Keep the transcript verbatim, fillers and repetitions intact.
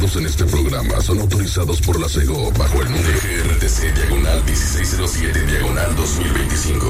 vertidos en este programa son autorizados por la SEGO bajo el número G R T C diagonal dieciséis cero siete diagonal dos mil veinticinco.